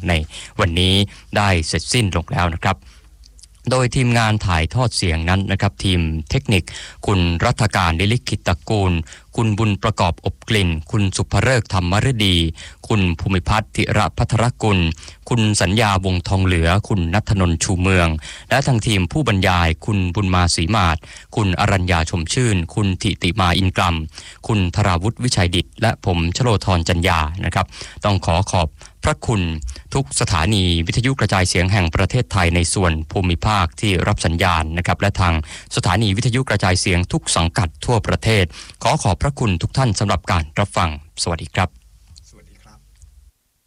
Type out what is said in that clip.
ในวันนี้ได้เสร็จสิ้นลงแล้วนะครับโดยทีมงานถ่ายทอดเสียงนั้นนะครับทีมเทคนิคคุณรัฐการลิลิขิตตระกูลคุณบุญประกอบอบกลิ่นคุณสุภเริกธรรมฤดีคุณภูมิพัฒน์ธิระพัทรกุลคุณสัญญาวงทองเหลือคุณณัฐนนท์ชูเมืองและทางทีมผู้บรรยายคุณบุญมาศรีมาศคุณอรัญญาชมชื่นคุณธิติมาอินกลัมคุณธราวุฒิวิชัยดิษฐ์และผมชโลธรจัญญานะครับต้องขอบพระคุณทุกสถานีวิทยุกระจายเสียงแห่งประเทศไทยในส่วนภูมิภาคที่รับสัญญาณนะครับและทางสถานีวิทยุกระจายเสียงทุกสังกัดทั่วประเทศขอบพระคุณทุกท่านสำหรับการรับฟังสวัสดีครับ